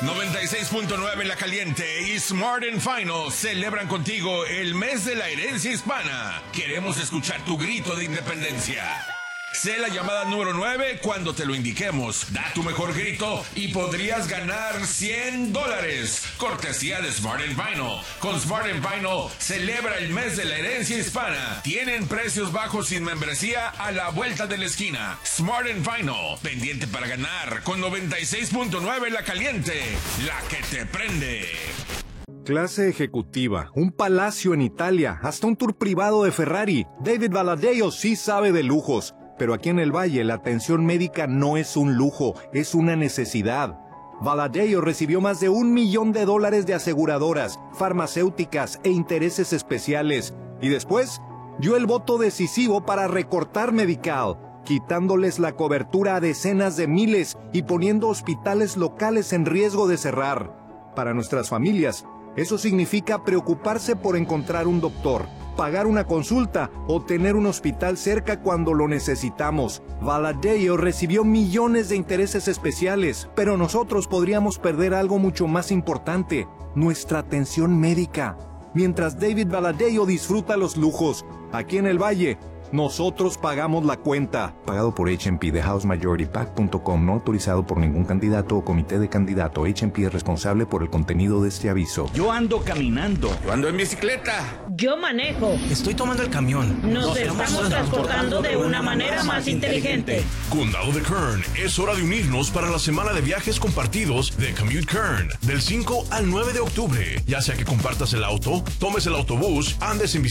96.9 La Caliente y Smart & Final celebran contigo el mes de la herencia hispana. Queremos escuchar tu grito de independencia. Sé la llamada número 9 cuando te lo indiquemos. Da tu mejor grito y podrías ganar $100. Cortesía de Smart & Final. Con Smart & Final celebra el mes de la herencia hispana. Tienen precios bajos sin membresía a la vuelta de la esquina. Smart & Final. Pendiente para ganar con 96.9 La Caliente. La que te prende. Clase ejecutiva, un palacio en Italia, hasta un tour privado de Ferrari. David Valadao sí sabe de lujos. Pero aquí en el Valle la atención médica no es un lujo, es una necesidad. Valadao recibió más de $1 millón de aseguradoras, farmacéuticas e intereses especiales. Y después dio el voto decisivo para recortar Medi-Cal, quitándoles la cobertura a decenas de miles y poniendo hospitales locales en riesgo de cerrar. Para nuestras familias, eso significa preocuparse por encontrar un doctor, pagar una consulta o tener un hospital cerca cuando lo necesitamos. Valadao recibió millones de intereses especiales, pero nosotros podríamos perder algo mucho más importante, nuestra atención médica. Mientras David Valadao disfruta los lujos, aquí en el Valle, nosotros pagamos la cuenta. Pagado por H&P, TheHouseMajorityPAC.com, no autorizado por ningún candidato o comité de candidato. H&P es responsable por el contenido de este aviso. Yo ando caminando. Yo ando en bicicleta. Yo manejo. Estoy tomando el camión. Nos estamos transportando de una manera más inteligente. Condado de Kern, es hora de unirnos para la semana de viajes compartidos de Commute Kern, del 5 al 9 de octubre. Ya sea que compartas el auto, tomes el autobús, andes en